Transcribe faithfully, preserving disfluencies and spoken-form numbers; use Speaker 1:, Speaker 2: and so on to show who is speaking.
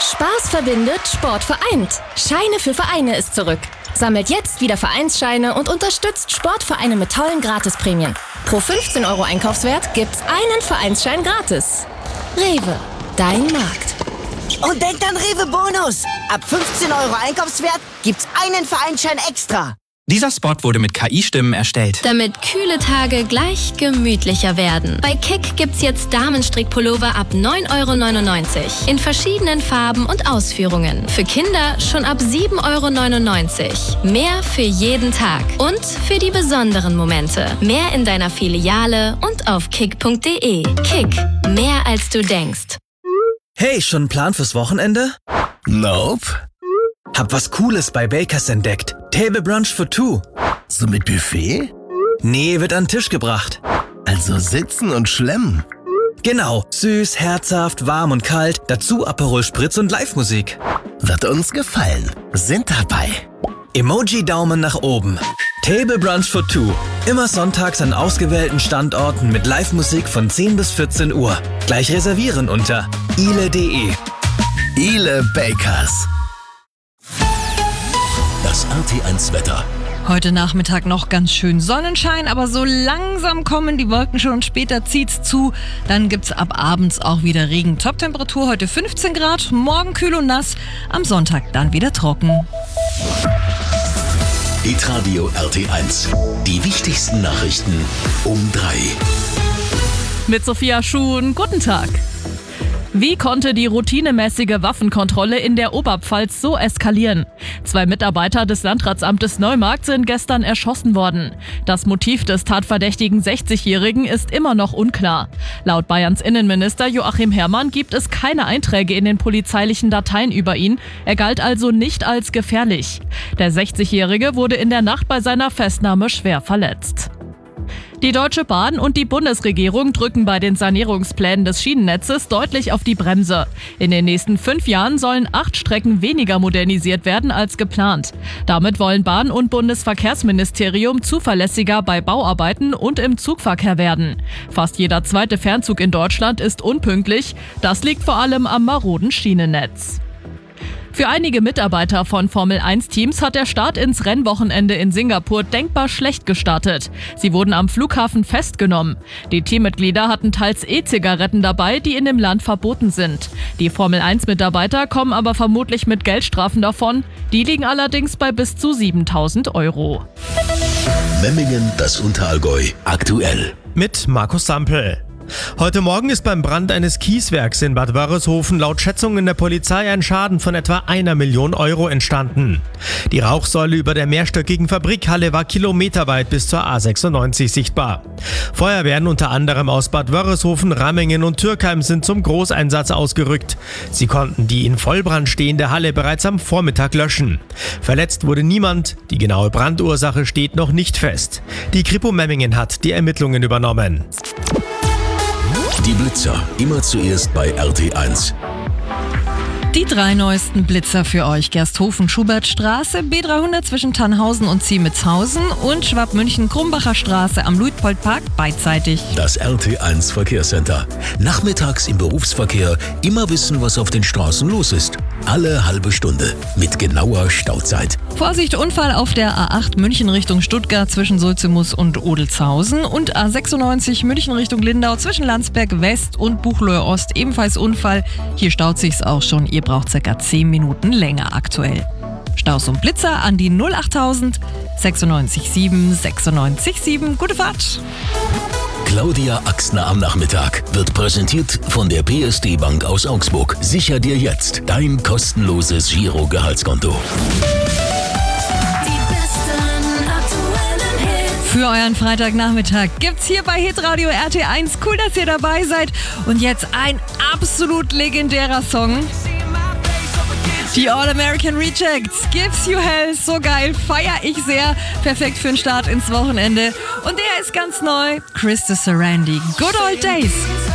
Speaker 1: Spaß verbindet, Sport vereint. Scheine für Vereine ist zurück. Sammelt jetzt wieder Vereinsscheine und unterstützt Sportvereine mit tollen Gratisprämien. Pro fünfzehn Euro Einkaufswert gibt's einen Vereinsschein gratis. Rewe, dein Markt.
Speaker 2: Und denkt an Rewe Bonus. Ab fünfzehn Euro Einkaufswert gibt's einen Vereinsschein extra.
Speaker 3: Dieser Spot wurde mit K I-Stimmen erstellt.
Speaker 1: Damit kühle Tage gleich gemütlicher werden. Bei Kick gibt's jetzt Damenstrickpullover ab neun Euro neunundneunzig. In verschiedenen Farben und Ausführungen. Für Kinder schon ab sieben Euro neunundneunzig. Mehr für jeden Tag. Und für die besonderen Momente. Mehr in deiner Filiale und auf kick punkt de. Kick. Mehr als du denkst.
Speaker 4: Hey, schon einen Plan fürs Wochenende?
Speaker 5: Nope.
Speaker 4: Hab was Cooles bei Bakers entdeckt. Table Brunch for two.
Speaker 5: So mit Buffet?
Speaker 4: Nee, wird an den Tisch gebracht.
Speaker 5: Also sitzen und schlemmen.
Speaker 4: Genau. Süß, herzhaft, warm und kalt. Dazu Aperol Spritz und Live-Musik.
Speaker 5: Wird uns gefallen. Sind dabei.
Speaker 4: Emoji-Daumen nach oben. Table Brunch for two. Immer sonntags an ausgewählten Standorten mit Live-Musik von zehn bis vierzehn Uhr. Gleich reservieren unter ile punkt de.
Speaker 5: Ile Bakers.
Speaker 6: Das R T eins Wetter.
Speaker 7: Heute Nachmittag noch ganz schön Sonnenschein, aber so langsam kommen die Wolken schon und später zieht's zu. Dann gibt's ab abends auch wieder Regen. Toptemperatur heute fünfzehn Grad, morgen kühl und nass, am Sonntag dann wieder trocken.
Speaker 6: Hitradio R T eins. Die wichtigsten Nachrichten um drei.
Speaker 8: Mit Sophia Schuhn, guten Tag. Wie konnte die routinemäßige Waffenkontrolle in der Oberpfalz so eskalieren? Zwei Mitarbeiter des Landratsamtes Neumarkt sind gestern erschossen worden. Das Motiv des tatverdächtigen sechzigjährigen ist immer noch unklar. Laut Bayerns Innenminister Joachim Herrmann gibt es keine Einträge in den polizeilichen Dateien über ihn. Er galt also nicht als gefährlich. Der sechzigjährige wurde in der Nacht bei seiner Festnahme schwer verletzt. Die Deutsche Bahn und die Bundesregierung drücken bei den Sanierungsplänen des Schienennetzes deutlich auf die Bremse. In den nächsten fünf Jahren sollen acht Strecken weniger modernisiert werden als geplant. Damit wollen Bahn- und Bundesverkehrsministerium zuverlässiger bei Bauarbeiten und im Zugverkehr werden. Fast jeder zweite Fernzug in Deutschland ist unpünktlich. Das liegt vor allem am maroden Schienennetz. Für einige Mitarbeiter von Formel eins Teams hat der Start ins Rennwochenende in Singapur denkbar schlecht gestartet. Sie wurden am Flughafen festgenommen. Die Teammitglieder hatten teils E-Zigaretten dabei, die in dem Land verboten sind. Die Formel eins Mitarbeiter kommen aber vermutlich mit Geldstrafen davon. Die liegen allerdings bei bis zu siebentausend Euro.
Speaker 6: Memmingen, das Unterallgäu, aktuell.
Speaker 9: Mit Markus Sampel. Heute Morgen ist beim Brand eines Kieswerks in Bad Wörishofen laut Schätzungen der Polizei ein Schaden von etwa einer Million Euro entstanden. Die Rauchsäule über der mehrstöckigen Fabrikhalle war kilometerweit bis zur A sechsundneunzig sichtbar. Feuerwehren unter anderem aus Bad Wörishofen, Rammingen und Türkheim sind zum Großeinsatz ausgerückt. Sie konnten die in Vollbrand stehende Halle bereits am Vormittag löschen. Verletzt wurde niemand, die genaue Brandursache steht noch nicht fest. Die Kripo Memmingen hat die Ermittlungen übernommen.
Speaker 6: Die Blitzer, immer zuerst bei R T eins.
Speaker 7: Die drei neuesten Blitzer für euch. Gersthofen-Schubertstraße, B dreihundert zwischen Tannhausen und Ziemitzhausen und Schwab-München-Krumbacher Straße am Luitpoldpark beidseitig.
Speaker 6: Das R T eins Verkehrscenter. Nachmittags im Berufsverkehr immer wissen, was auf den Straßen los ist. Alle halbe Stunde mit genauer Stauzeit.
Speaker 7: Vorsicht, Unfall auf der A acht München Richtung Stuttgart zwischen Sulzimus und Odelzhausen und A sechsundneunzig München Richtung Lindau zwischen Landsberg West und Buchloe Ost. Ebenfalls Unfall. Hier staut sich's auch schon. Ihr braucht ca. zehn Minuten länger aktuell. Staus und Blitzer an die null achttausend sechsundneunzig sieben sechsundneunzig sieben. Gute Fahrt!
Speaker 6: Claudia Axner am Nachmittag wird präsentiert von der P S D Bank aus Augsburg. Sicher dir jetzt dein kostenloses Giro-Gehaltskonto.
Speaker 7: Für euren Freitagnachmittag gibt's hier bei Hitradio R T eins. Cool, dass ihr dabei seid. Und jetzt ein absolut legendärer Song. Die All-American Rejects, Gives You Hell, so geil, feier ich sehr. Perfekt für den Start ins Wochenende. Und der ist ganz neu, Chris de Sarandi, Good Old Days.